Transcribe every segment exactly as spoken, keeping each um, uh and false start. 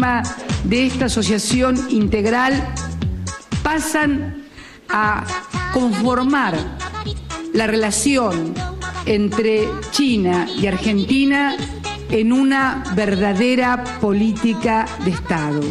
de esta asociación integral pasan a conformar la relación entre China y Argentina en una verdadera política de Estado.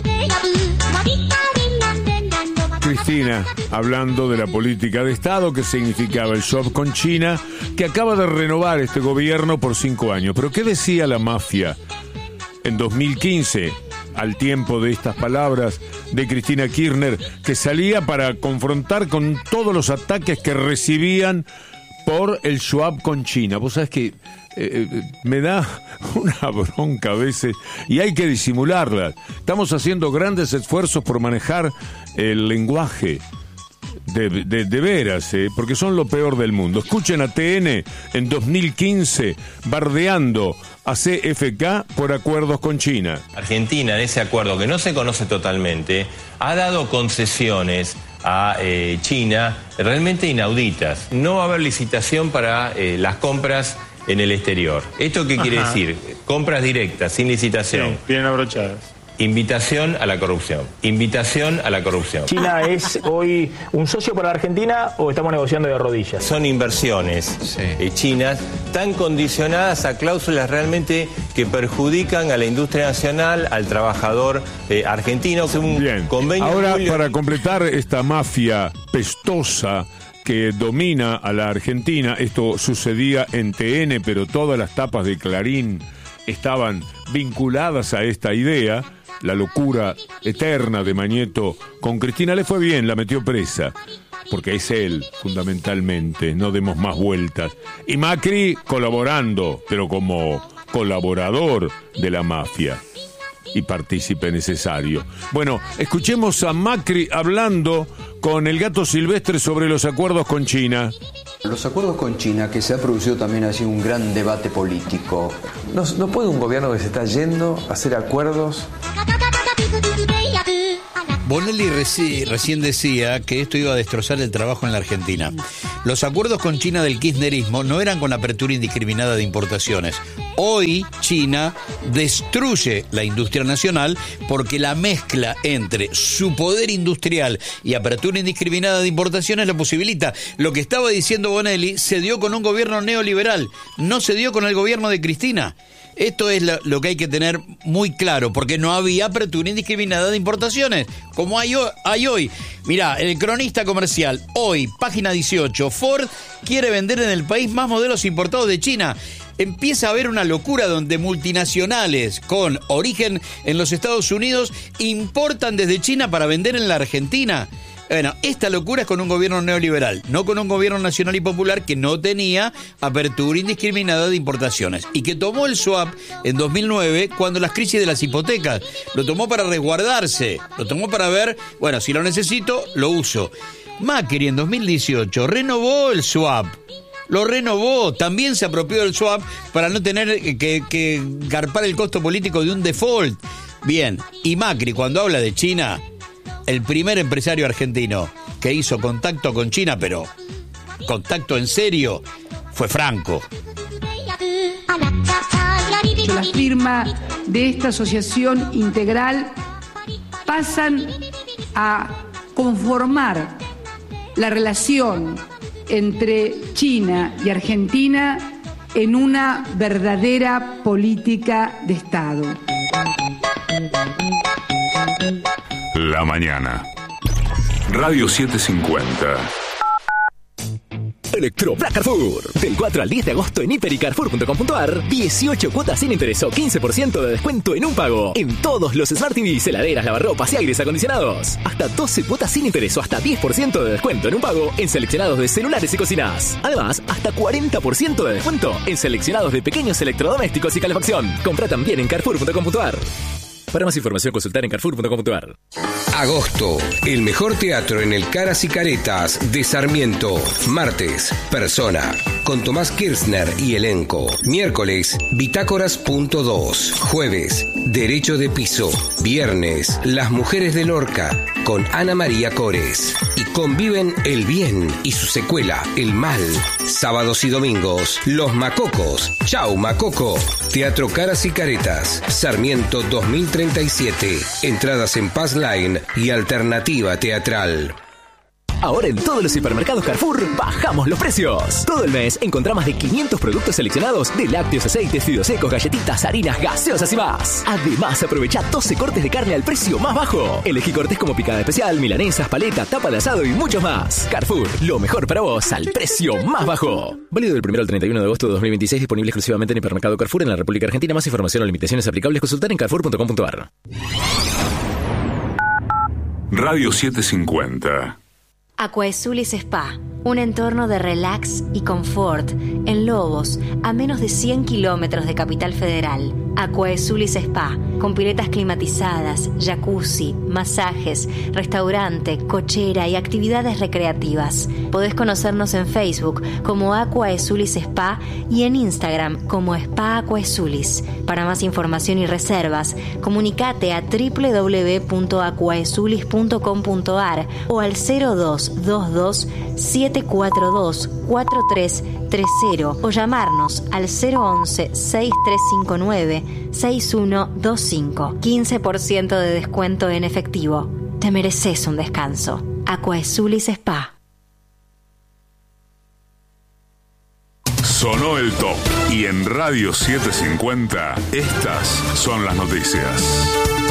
Cristina, hablando de la política de Estado que significaba el swap con China, que acaba de renovar este gobierno por cinco años. Pero ¿qué decía la mafia en dos mil quince, al tiempo de estas palabras de Cristina Kirchner, que salía para confrontar con todos los ataques que recibían por el swap con China? Vos sabés que eh, me da una bronca a veces y hay que disimularla. Estamos haciendo grandes esfuerzos por manejar el lenguaje de, de, de veras, eh, porque son lo peor del mundo. Escuchen a T N en dos mil quince bardeando a C F K por acuerdos con China. Argentina, en ese acuerdo que no se conoce totalmente, ha dado concesiones a eh, China realmente inauditas. No va a haber licitación para eh, las compras en el exterior. ¿Esto qué quiere Ajá. decir? Compras directas, sin licitación. Sí, bien abrochadas. Invitación a la corrupción. Invitación a la corrupción. ¿China es hoy un socio para la Argentina o estamos negociando de rodillas? Son inversiones Sí. eh, chinas tan condicionadas a cláusulas realmente que perjudican a la industria nacional, al trabajador eh, argentino. Es un Bien, convenio ahora muy... para completar esta mafia pestosa que domina a la Argentina, esto sucedía en T N, pero todas las tapas de Clarín estaban vinculadas a esta idea. La locura eterna de Mañeto con Cristina le fue bien, la metió presa, porque es él, fundamentalmente, no demos más vueltas. Y Macri colaborando, pero como colaborador de la mafia y partícipe necesario. Bueno, escuchemos a Macri hablando con el Gato Silvestre sobre los acuerdos con China. Los acuerdos con China, que se ha producido también así un gran debate político. ¿No, no puede un gobierno que se está yendo a hacer acuerdos? Bonelli reci- recién decía que esto iba a destrozar el trabajo en la Argentina. Los acuerdos con China del kirchnerismo no eran con apertura indiscriminada de importaciones. Hoy China destruye la industria nacional porque la mezcla entre su poder industrial y apertura indiscriminada de importaciones lo posibilita. Lo que estaba diciendo Bonelli se dio con un gobierno neoliberal, no se dio con el gobierno de Cristina. Esto es lo, lo que hay que tener muy claro, porque no había apertura indiscriminada de importaciones, como hay, ho- hay hoy. Mirá, el cronista comercial, hoy, página dieciocho, Ford quiere vender en el país más modelos importados de China. Empieza a haber una locura donde multinacionales con origen en los Estados Unidos importan desde China para vender en la Argentina. Bueno, esta locura es con un gobierno neoliberal, no con un gobierno nacional y popular que no tenía apertura indiscriminada de importaciones y que tomó el swap en dos mil nueve cuando las crisis de las hipotecas. Lo tomó para resguardarse, lo tomó para ver, bueno, si lo necesito, lo uso. Macri en dos mil dieciocho renovó el swap. Lo renovó, también se apropió del swap para no tener que, que garpar el costo político de un default. Bien, y Macri cuando habla de China, el primer empresario argentino que hizo contacto con China, pero contacto en serio, fue Franco. La firma de esta asociación integral pasan a conformar la relación entre China y Argentina en una verdadera política de Estado. La mañana. Radio setecientos cincuenta. Electro Black Carrefour. Del cuatro al diez de agosto en hiper y carrefour punto com punto ar. dieciocho cuotas sin interés o quince por ciento de descuento en un pago. En todos los Smart T Vs, heladeras, lavarropas y aires acondicionados. Hasta doce cuotas sin interés o hasta diez por ciento de descuento en un pago en seleccionados de celulares y cocinas. Además, hasta cuarenta por ciento de descuento en seleccionados de pequeños electrodomésticos y calefacción. Compra también en carrefour punto com punto ar. Para más información, consultar en carrefour punto com punto ar. Agosto, el mejor teatro en el Caras y Caretas de Sarmiento. Martes, Persona. con Tomás Kirchner y elenco. Miércoles, Bitácoras punto dos. Jueves, Derecho de Piso. Viernes, Las Mujeres de Lorca, con Ana María Cores. Y conviven el bien y su secuela, el mal. Sábados y domingos, Los Macocos. Chau, Macoco. Teatro Caras y Caretas, Sarmiento dos mil treinta y siete. Entradas en Pass Line y Alternativa Teatral. Ahora en todos los hipermercados Carrefour bajamos los precios. Todo el mes encontrá más de quinientos productos seleccionados de lácteos, aceites, fideos secos, galletitas, harinas, gaseosas y más. Además, aprovecha doce cortes de carne al precio más bajo. Elegí cortes como picada especial, milanesas, paleta, tapa de asado y muchos más. Carrefour, lo mejor para vos al precio más bajo. Válido del primero al treinta y uno de agosto de dos mil veintiséis, disponible exclusivamente en hipermercado Carrefour en la República Argentina. Más información o limitaciones aplicables consultar en carrefour punto com punto ar. Radio setecientos cincuenta. Aquaesulis Spa, un entorno de relax y confort en Lobos, a menos de cien kilómetros de Capital Federal. Aquaesulis Spa, con piletas climatizadas, jacuzzi, masajes, restaurante, cochera y actividades recreativas. Podés conocernos en Facebook como Aquaesulis Spa y en Instagram como Spa Aquaesulis. Para más información y reservas, comunicate a doble u doble u doble u punto aquaesulis punto com punto ar o al cero dos dos dos siete cuatro dos cuatro tres tres cero o llamarnos al cero once seis tres cinco nueve seis uno dos cinco. quince por ciento de descuento en efectivo. Te mereces un descanso. Aquaesulis Spa. Sonó el top y en Radio setecientos cincuenta estas son las noticias.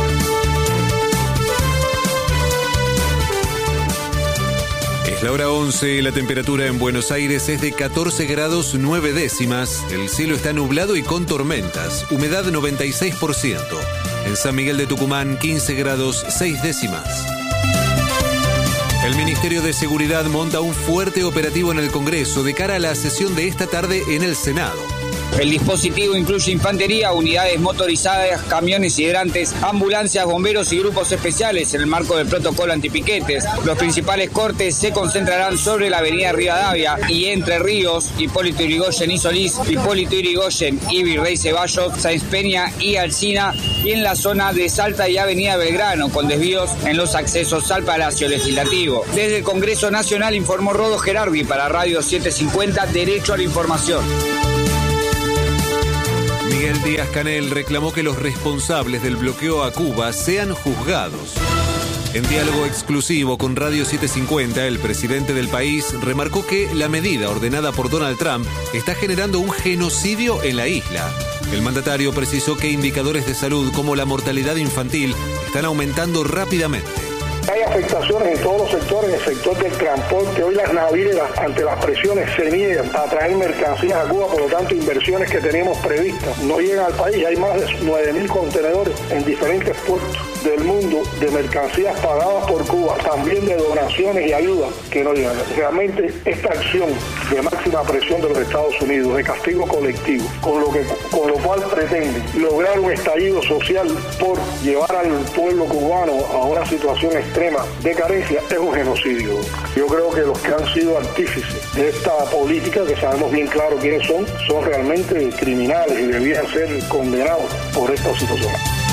Es la hora once, la temperatura en Buenos Aires es de catorce grados nueve décimas, el cielo está nublado y con tormentas, humedad noventa y seis por ciento. En San Miguel de Tucumán quince grados seis décimas. El Ministerio de Seguridad monta un fuerte operativo en el Congreso de cara a la sesión de esta tarde en el Senado. El dispositivo incluye infantería, unidades motorizadas, camiones hidrantes, ambulancias, bomberos y grupos especiales en el marco del protocolo antipiquetes. Los principales cortes se concentrarán sobre la avenida Rivadavia y Entre Ríos, Hipólito Yrigoyen y Solís, Hipólito Yrigoyen y Virrey Ceballos, Sáenz Peña y Alsina, y en la zona de Salta y avenida Belgrano, con desvíos en los accesos al Palacio Legislativo. Desde el Congreso Nacional informó Rodo Gerardi para Radio setecientos cincuenta, Derecho a la Información. Miguel Díaz Canel reclamó que los responsables del bloqueo a Cuba sean juzgados. En diálogo exclusivo con Radio setecientos cincuenta, el presidente del país remarcó que la medida ordenada por Donald Trump está generando un genocidio en la isla. El mandatario precisó que indicadores de salud como la mortalidad infantil están aumentando rápidamente. Hay afectaciones en todos los sectores, en el sector del transporte. Hoy las navieras, ante las presiones, se niegan a traer mercancías a Cuba, por lo tanto, inversiones que teníamos previstas no llegan al país. Hay más de nueve mil contenedores en diferentes puertos del mundo de mercancías pagadas por Cuba, también de donaciones y ayudas que no llegan. Realmente esta acción de máxima presión de los Estados Unidos, de castigo colectivo, con lo, que, con lo cual pretende lograr un estallido social por llevar al pueblo cubano a una situación extrema de carencia, es un genocidio. Yo creo que los que han sido artífices de esta política, que sabemos bien claro quiénes son, son realmente criminales y debían ser condenados por esta situación.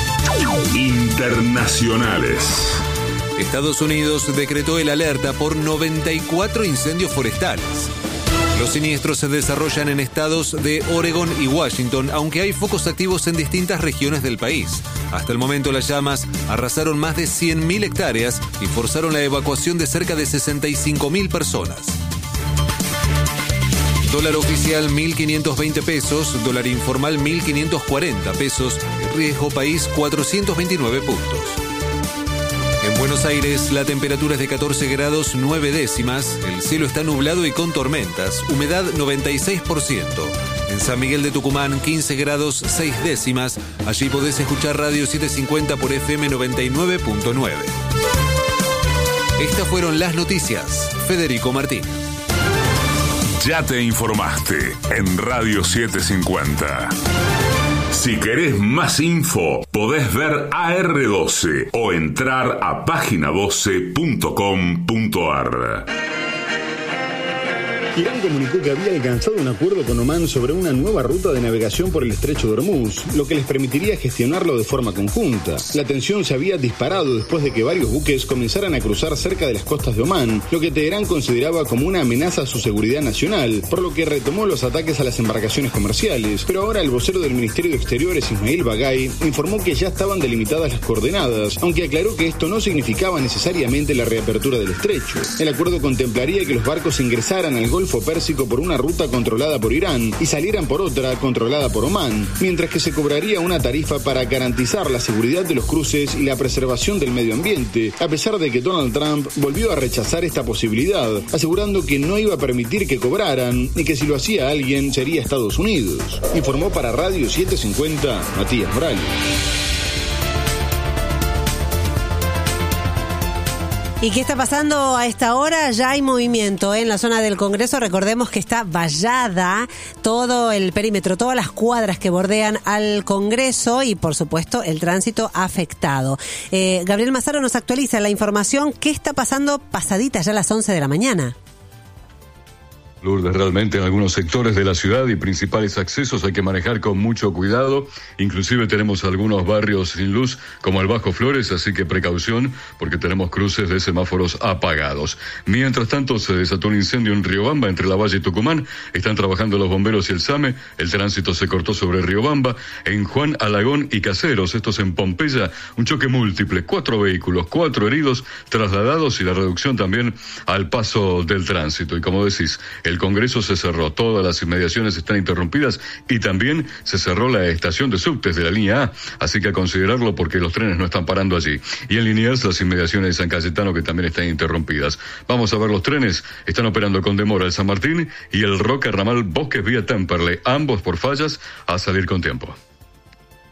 Internacionales. Estados Unidos decretó el alerta por noventa y cuatro incendios forestales. Los siniestros se desarrollan en estados de Oregón y Washington, aunque hay focos activos en distintas regiones del país. Hasta el momento las llamas arrasaron más de cien mil hectáreas y forzaron la evacuación de cerca de sesenta y cinco mil personas. Dólar oficial mil quinientos veinte pesos, dólar informal mil quinientos cuarenta pesos, riesgo país cuatrocientos veintinueve puntos. En Buenos Aires la temperatura es de catorce grados nueve décimas, el cielo está nublado y con tormentas, humedad noventa y seis por ciento. En San Miguel de Tucumán quince grados seis décimas, allí podés escuchar Radio setecientos cincuenta por F M noventa y nueve punto nueve. Estas fueron las noticias. Federico Martín. Ya te informaste en Radio setecientos cincuenta. Si querés más info, podés ver A R doce o entrar a página doce punto com punto ar. Irán comunicó que había alcanzado un acuerdo con Omán sobre una nueva ruta de navegación por el estrecho de Hormuz, lo que les permitiría gestionarlo de forma conjunta. La tensión se había disparado después de que varios buques comenzaran a cruzar cerca de las costas de Omán, lo que Teherán consideraba como una amenaza a su seguridad nacional, por lo que retomó los ataques a las embarcaciones comerciales. Pero ahora el vocero del Ministerio de Exteriores, Ismail Bagay, informó que ya estaban delimitadas las coordenadas, aunque aclaró que esto no significaba necesariamente la reapertura del estrecho. El acuerdo contemplaría que los barcos ingresaran al Golfo Pérsico por una ruta controlada por Irán y salieran por otra controlada por Omán, mientras que se cobraría una tarifa para garantizar la seguridad de los cruces y la preservación del medio ambiente, a pesar de que Donald Trump volvió a rechazar esta posibilidad, asegurando que no iba a permitir que cobraran y que si lo hacía alguien sería Estados Unidos. Informó para Radio setecientos cincuenta Matías Morales. ¿Y qué está pasando a esta hora? Ya hay movimiento en la zona del Congreso. Recordemos que está vallada todo el perímetro, todas las cuadras que bordean al Congreso y, por supuesto, el tránsito afectado. Eh, Gabriel Mazaro nos actualiza la información. ¿Qué está pasando pasadita ya a las once de la mañana? Lourdes, realmente en algunos sectores de la ciudad y principales accesos hay que manejar con mucho cuidado. Inclusive tenemos algunos barrios sin luz, como el Bajo Flores, así que precaución, porque tenemos cruces de semáforos apagados. Mientras tanto, se desató un incendio en Riobamba, entre La Valle y Tucumán. Están trabajando los bomberos y el SAME. El tránsito se cortó sobre Riobamba. En Juan Alagón y Caseros, estos en Pompeya, un choque múltiple. Cuatro vehículos, cuatro heridos, trasladados y la reducción también al paso del tránsito. Y como decís, el Congreso se cerró, todas las inmediaciones están interrumpidas y también se cerró la estación de subtes de la línea A, así que a considerarlo porque los trenes no están parando allí. Y en Liniers, las inmediaciones de San Cayetano que también están interrumpidas. Vamos a ver los trenes, están operando con demora el San Martín y el Roca Ramal Bosques vía Temperley, ambos por fallas, a salir con tiempo.